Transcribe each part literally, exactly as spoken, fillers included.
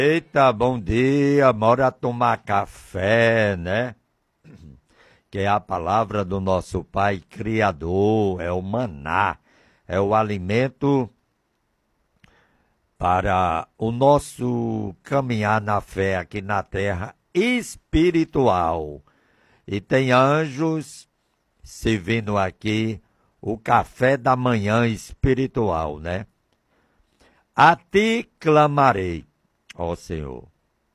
Eita, bom dia, bora tomar café, né? Que é a palavra do nosso Pai Criador, é o maná, é o alimento para o nosso caminhar na fé aqui na terra espiritual. E tem anjos servindo aqui o café da manhã espiritual, né? A ti clamarei, ó Senhor,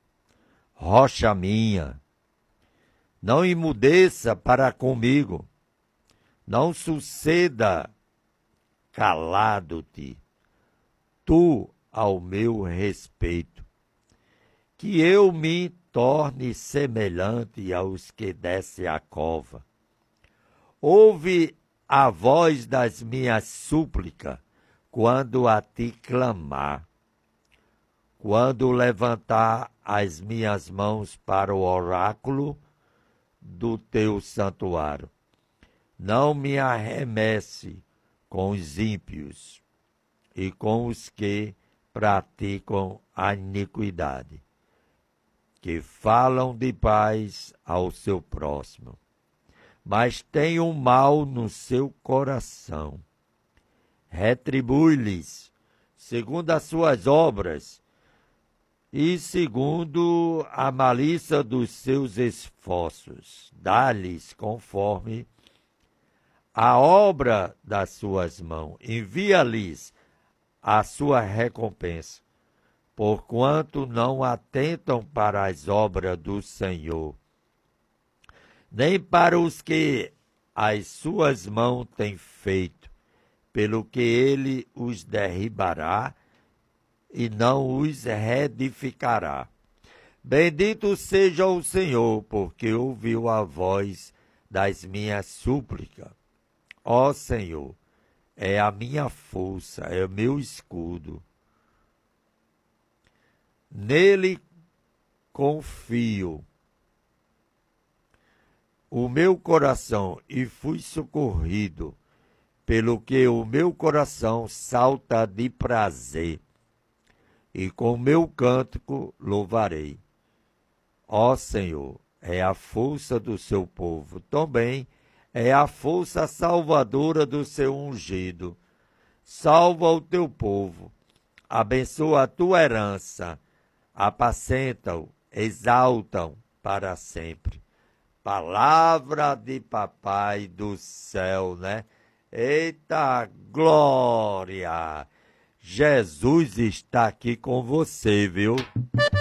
rocha minha, não emudeça para comigo, não suceda calado-te, tu ao meu respeito, que eu me torne semelhante aos que descem a cova. Ouve a voz das minhas súplicas quando a ti clamar, quando levantar as minhas mãos para o oráculo do teu santuário. Não me arremesse com os ímpios e com os que praticam a iniquidade, que falam de paz ao seu próximo, mas têm o mal no seu coração. Retribui-lhes segundo as suas obras e segundo a malícia dos seus esforços. Dá-lhes conforme a obra das suas mãos. Envia-lhes a sua recompensa, porquanto não atentam para as obras do Senhor, nem para os que as suas mãos têm feito, pelo que ele os derribará e não os reedificará. Bendito seja o Senhor, porque ouviu a voz das minhas súplicas. Ó Senhor, é a minha força, é o meu escudo. Nele confio o meu coração e fui socorrido, pelo que o meu coração salta de prazer, e com meu cântico louvarei. Ó Senhor, é a força do seu povo, também é a força salvadora do seu ungido. Salva o teu povo, abençoa a tua herança, apacenta-o, exalta-o para sempre. Palavra de papai do céu, né? Eita glória! Jesus está aqui com você, viu?